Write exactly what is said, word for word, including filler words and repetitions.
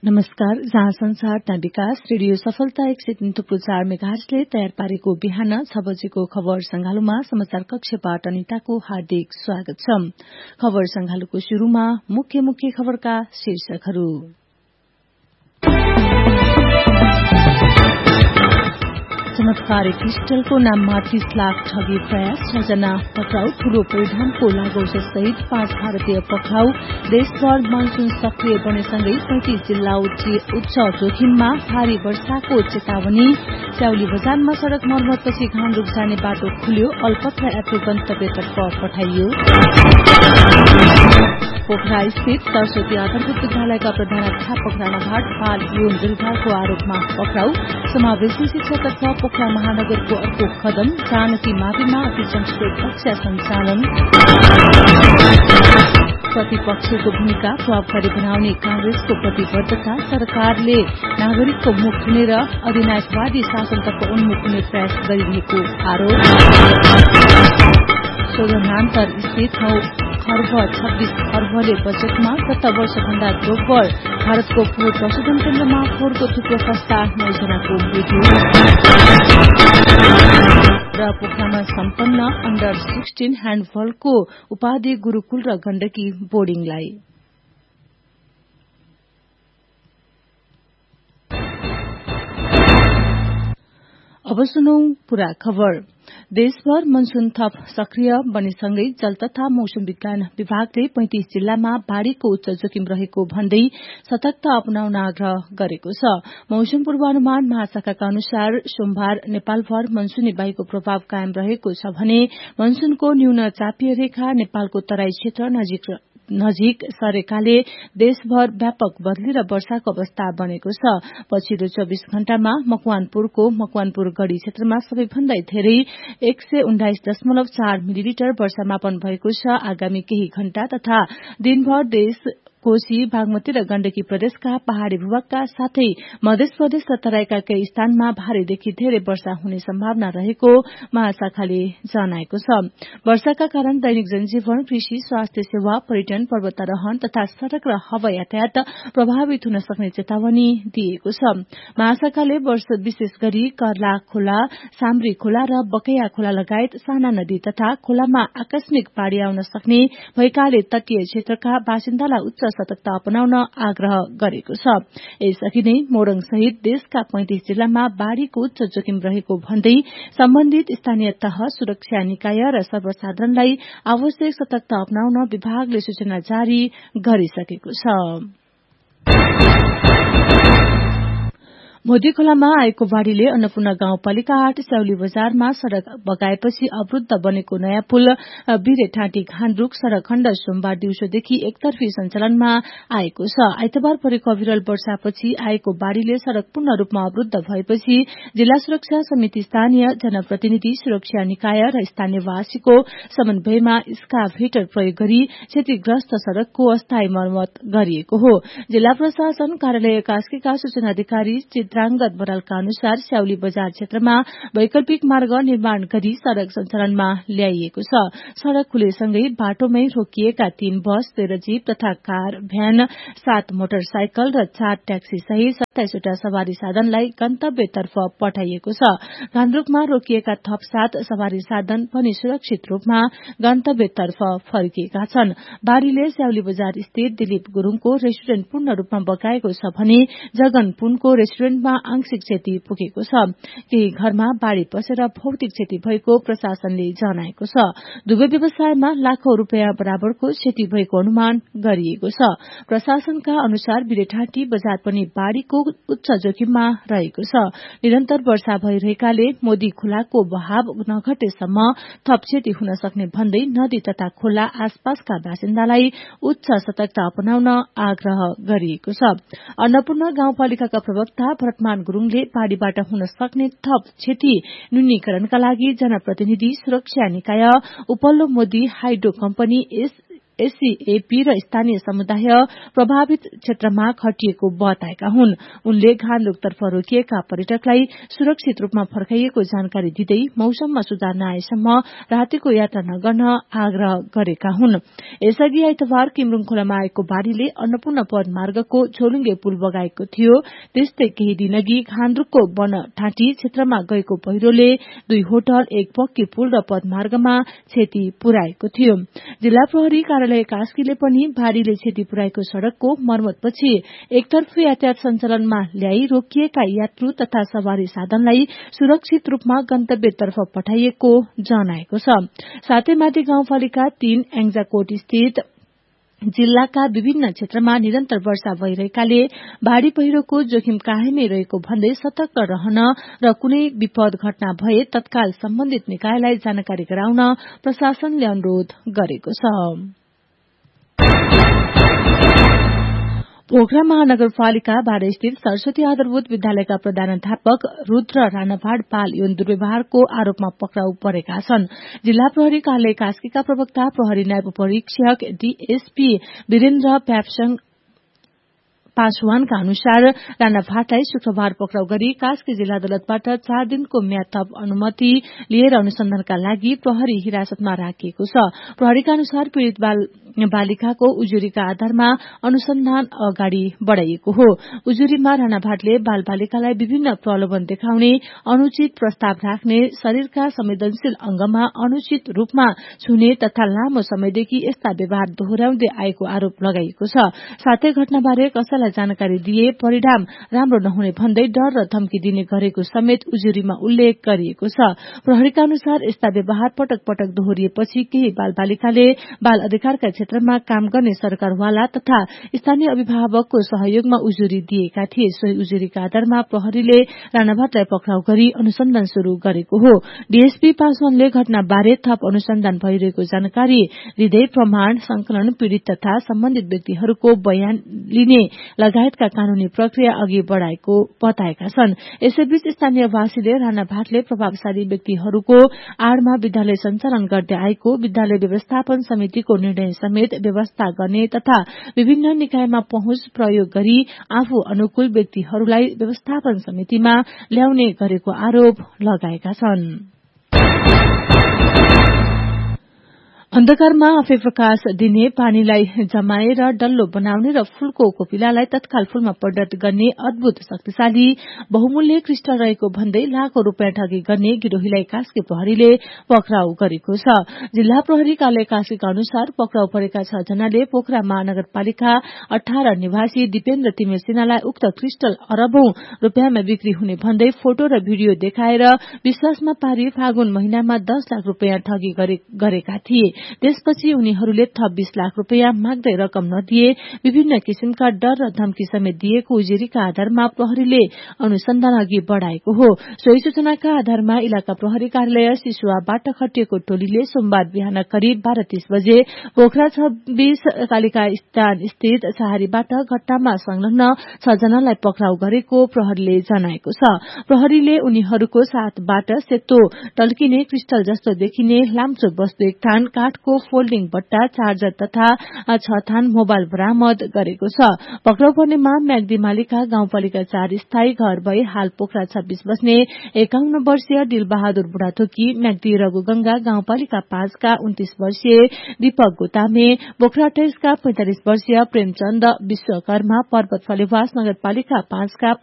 नमस्कार, जहाँ संसार त्यहाँ विकास रेडियो सफलता एक सय तीन थुप्रो चार मेगाहर्जले तयार पारेको बिहान छ बजेको खबर संगालोमा समाचार कक्षबाट अनिताको हार्दिक स्वागत छ। खबर संगालोको शुरूमा मुख्य मुख्य खबरका शीर्षकहरू। चमत्कारिक क्रिस्टलको नाममा तीस लाख ठगी प्रयास, छजना पक्राउ, ठूलो परिधानको लागौसा सहित पाँच भारतीय पक्राउ। देशभर मनसून सक्रिय बनेसँगै पैंतिस जिल्ला उच्च जोखिममा, भारी वर्षाको चेतावनी। स्याउली बजारमा सड़क मर्मतपछि घाण्डुक जाने बाटो खुल्यो, अल्पत्र यात्रु गन्तव्यतर्फ पठाइयो। पोखरा स्थित सरस्वती आधारभूत विद्यालयका प्रधानाध्यापक राणाघाट बाल यौन दुर्व्यवहारको आरोपमा पक्राउ। समावेशी शिक्षातर्फ पोखरा महानगरको अर्को कदम, जानकी माविमा अतिचंचको कक्षा सञ्चालन। प्रतिपक्षको भूमिका प्रभावकारी बनाउने कांग्रेसको प्रतिबद्धता, सरकारले नागरिकको मुख हुनेर अधिनायकवादी शासनतर्फ उन्मुख हुने प्रयास गरिरहेको आरोप। शोधनान्तर स्थित नौ खर्ब छब्बीस खर्बले बजेटमा गत वर्षभन्दा दोब्बर। भारतको फोहोर प्रशोधन केन्द्रमा फोहोरको थुप्रो फस्ता, नौजनाको मृत्यु। र पोखरामा सम्पन्न अन्डर सोह्र ह्याण्डबलको उपाधि गुरूकुल र गण्डकी बोर्डिङलाई। अब सुनौ पूरा खबर। देशभर मनसून थप सक्रिय बनेसँगै जल तथा मौसम विज्ञान विभागले पैंतिस जिल्लामा बाढ़ीको उच्च जोखिम रहेको भन्दै सतर्कता अपनाउन आग्रह गरेको छ। मौसम पूर्वानुमान महाशाखाका अनुसार सोमबार नेपालभर मनसूनी वायुको प्रभाव कायम रहेको छ भने मनसूनको न्यून चापीय रेखा नेपालको तराई क्षेत्र नजिक नजिक सरेकाले देशभर व्यापक बदली र वर्षाको अवस्था बनेको छ। पछिल्लो चौबीस घण्टामा मकवानपुरको मकवानपुर गढ़ी क्षेत्रमा सबैभन्दा धेरै एक सय उन्नाइस दशमलव चार मिलिमिटर वर्षामापन भएको छ। आगामी केही घण्टा तथा दिनभर देश कोशी, बागमती र गण्डकी प्रदेशका पहाड़ी भूभागका साथै मध्य प्रदेश र तराईका केही स्थानमा भारीदेखि धेरै वर्षा हुने सम्भावना रहेको महाशाखाले जनाएको छ। वर्षाका कारण दैनिक जनजीवन, कृषि, स्वास्थ्य सेवा, पर्यटन, पर्वतारोहण तथा सड़क र हवाई यातायात प्रभावित हुन सक्ने चेतावनी दिएको छ। महाशाखाले वर्ष विशेष गरी कर्ला खोला, साम्री खोला र बकैया खोला लगायत साना नदी तथा खोलामा आकस्मिक बाढ़ी आउन सक्ने भएकाले तटीय क्षेत्रका बासिन्दालाई उच्च सतर्कता अपनाउन आग्रह गरेको छ। यसअघि नै मोरङ सहित देशका पैंतिस जिल्लामा बाढ़ीको उच्च जोखिम रहेको भन्दै सम्बन्धित स्थानीय तह, सुरक्षा निकाय र सर्वसाधारणलाई आवश्यक सतर्कता अपनाउन विभागले सूचना जारी गरिसकेको छ। मोदी खोलामा आएको बाढ़ीले अन्नपूर्ण गाउँपालिका आठ स्याउली बजारमा सड़क बगाएपछि अवरूद्ध बनेको नयाँ पुल बीरेठाँटी घाण्डुक सड़क खण्ड सोमबार दिउँसोदेखि एकतर्फी सञ्चालनमा आएको छ। आइतबार परेको अविरल वर्षापछि आएको बाढ़ीले सड़क पूर्ण रूपमा अवरूद्ध भएपछि जिल्ला सुरक्षा समिति, स्थानीय जनप्रतिनिधि, सुरक्षा निकाय र स्थानीयवासीको समन्वयमा स्काभेटर प्रयोग गरी क्षतिग्रस्त सड़कको अस्थायी मर्मत गरिएको हो। जिल्ला प्रशासन कार्यालय कास्कीका सूचना अधिकारी चित्रांगत बरालका अनुसार स्याउली बजार क्षेत्रमा वैकल्पिक मार्ग निर्माण गरी सड़क सञ्चालनमा ल्याइएको छ। सड़क खुलेसँगै बाटोमै रोकिएका तीन बस, तेह्र जीप तथा कार, भ्यान, सात मोटरसाइकल र चार ट्याक्सी सहित सत्ताइसवटा सवारी साधनलाई गन्तव्यतर्फ पठाइएको छ। घाण्डुकमा रोकिएका थप सात सवारी साधन पनि सुरक्षित रूपमा गन्तव्यतर्फ फर्किएका छन्। बाढ़ीले स्याउली बजार स्थित दिलीप गुरूङको रेस्टुरेन्ट पूर्ण रूपमा बगाएको छ भने जगन पुनको रेस्टुरेन्ट आंशिक क्षति पुगेको छ। केही घरमा बाढ़ी पसेर भौतिक क्षति भएको प्रशासनले जनाएको छ। दुवै व्यवसायमा लाखौं रूपियाँ बराबरको क्षति भएको अनुमान गरिएको छ। प्रशासनका अनुसार बीरेठाँटी बजार पनि बाढ़ीको उच्च जोखिममा रहेको छ। निरन्तर वर्षा भइरहेकाले मोदी खोलाको बहाव नघटेसम्म थप क्षति हुन सक्ने भन्दै नदी तथा खोला आसपासका बासिन्दालाई उच्च सतर्कता अपनाउन आग्रह गरिएको छ। अन्नपूर्ण गाउँपालिकाका प्रवक्ता भरतमान गुरूङले बाढ़ीबाट हुन सक्ने थप क्षति न्यूनीकरणका लागि जनप्रतिनिधि, सुरक्षा निकाय, उपल्लो मोदी हाइड्रो कम्पनी, एससीएपी र स्थानीय समुदाय प्रभावित क्षेत्रमा खटिएको बताएका हुन्। उनले घान्दुकतर्फ रोकिएका पर्यटकलाई सुरक्षित रूपमा फर्काइएको जानकारी दिँदै मौसममा सुधार नआएसम्म रातिको यात्रा नगर्न आग्रह गरेका हुन्। यसअघि आइतबार किमरुङ खोलामा आएको बाढ़ीले अन्नपूर्ण पद मार्गको झोलुङ्गे पुल बगाएको थियो। त्यस्तै केही दिनअघि घान्द्रुकको बनठाँटी क्षेत्रमा गएको पहिरोले दुई होटल, एक पक्की पुल र पदमार्गमा क्षति पुर्याएको थियो। जिल्ला प्रहरी कार्यालय कास्कीले पनि बाढ़ीले क्षति पुर्याएको सड़कको मर्मतपछि एकतर्फ यातायात सञ्चालनमा ल्याई रोकिएका यात्रु तथा सवारी साधनलाई सुरक्षित रूपमा गन्तव्यतर्फ पठाइएको जनाएको छ। साथै माथि गाउँपालिका तीन एङ्जाकोट स्थित जिल्लाका विभिन्न क्षेत्रमा निरन्तर वर्षा भइरहेकाले बाढ़ी पहिरोको जोखिम कायमै रहेको भन्दै सतर्क रहन र कुनै विपद घटना भए तत्काल सम्बन्धित निकायलाई जानकारी गराउन प्रशासनले अनुरोध गरेको छ। पोखरा महानगरपालिका बाह्र स्थित सरस्वती आधारभूत विद्यालयका प्रधानाध्यापक रुद्र राणाभाट बाल यौन दुर्व्यवहारको आरोपमा पक्राउ परेका छन्। जिल्ला प्रहरी कार्यालय कास्कीका प्रवक्ता प्रहरी नायब परीक्षक डीएसपी वीरेन्द्र प्यापसङ पासवानका अनुसार राणाभाटलाई शुक्रबार पक्राउ गरी कास्की जिल्ला अदालतबाट चार दिनको म्याद थप अनुमति लिएर अनुसन्धानका लागि प्रहरी हिरासतमा राखिएको छ। प्रहरीका अनुसार पीड़ित बाल बालिकाको उजुरीका आधारमा अनुसन्धान अगाडि बढ़ाइएको हो। उजुरीमा राणाभाटले बाल बालिकालाई विभिन्न प्रलोभन देखाउने, अनुचित प्रस्ताव राख्ने, शरीरका संवेदनशील अंगमा अनुचित रूपमा छुने तथा लामो समयदेखि यस्ता व्यवहार दोहोर्याउँदै आएको आरोप लगाइएको छ। साथै घटनाबारे कसैलाई जानकारी दिए परिणाम राम्रो नहुने भन्दै डर र धम्की दिने गरेको समेत उजुरीमा उल्लेख गरिएको छ। प्रहरीका अनुसार यस्ता व्यवहार पटक पटक दोहोरिएपछि केही बाल बालिकाले बाल अधिकारका क्षेत्रमा काम गर्ने सरकारवाला तथा स्थानीय अभिभावकको सहयोगमा उजुरी दिएका थिए। सोही उजुरीका आधारमा प्रहरीले राणाभाटलाई पक्राउ गरी अनुसन्धान शुरू गरेको हो। डीएसपी पासवानले घटनाबारे थप अनुसन्धान भइरहेको जानकारी दिँदै प्रमाण संकलन, पीड़ित तथा सम्बन्धित व्यक्तिहरूको बयान लिने लगायतका कानूनी प्रक्रिया अघि बढ़ाएको बताएका छन्। यसैबीच स्थानीयवासीले राणाभाटले प्रभावशाली व्यक्तिहरूको आड़मा विद्यालय सञ्चालन गर्दै आएको, विद्यालय व्यवस्थापन समितिको निर्णय समेत व्यवस्था गर्ने तथा विभिन्न निकायमा पहुँच प्रयोग गरी आफू अनुकूल व्यक्तिहरूलाई व्यवस्थापन समितिमा ल्याउने गरेको आरोप लगाएका छन्। अन्धकारमा आफै प्रकाश दिने, पानीलाई जमाएर डल्लो बनाउने र फूलको कोपिलालाई तत्काल फूलमा परिणत गर्ने अद्भुत शक्तिशाली बहुमूल्य क्रिस्टल रहेको भन्दै लाखौं रूपियाँ ठगी गर्ने गिरोहीलाई कास्की प्रहरीले पक्राउ गरेको छ। जिल्ला प्रहरी कार्यालय कास्कीका अनुसार पक्राउ परेका छ जनाले पोखरा महानगरपालिका अठार निवासी दिपेन्द्र तिमिल सिन्हालाई उक्त क्रिस्टल अरबौं रूपियाँमा बिक्री हुने भन्दै फोटो र भिडियो देखाएर विश्वासमा पारी फागुन महिनामा दस लाख रूपियाँ ठगी गरेका थिए। त्यसपछि उनीहरूले थप बीस लाख रूपियाँ माग्दै रकम नदिए विभिन्न किसिमका डर र धम्की समेत दिएको उजुरीका आधारमा प्रहरीले अनुसन्धान अघि बढ़ाएको हो। सोही सूचनाका आधारमा इलाका प्रहरी कार्यालय सिसुवाबाट खटिएको टोलीले सोमबार बिहान करिब बाह्र तीस बजे पोखरा छब्बीस कालिका स्थान स्थित सहारीबाट घटनामा संलग्न छ जनालाई पक्राउ गरेको प्रहरीले जनाएको छ। प्रहरीले उनीहरूको साथबाट सेतो टल्किने क्रिस्टल जस्तो देखिने लामचो वस्तु एक थान, काठको फोल्डिङ बट्टा, चार्जर तथा छ थान मोबाइल बरामद गरेको छ। पक्राउ पर्नेमा म्याग्दी मालिका गाउँपालिका चार स्थायी घर भई हाल पोखरा छब्बीस बस्ने एकाउन्न वर्षीय दिलबहादुर बुढाथोकी, म्याग्दी रघुगंगा गाउँपालिका पाँचका उन्तीस वर्षीय दीपक गोतामे, पोखरा अठाइसका पैंतालिस वर्षीय प्रेमचन्द विश्वकर्मा, पर्वत फलेवास नगरपालिका पाँचका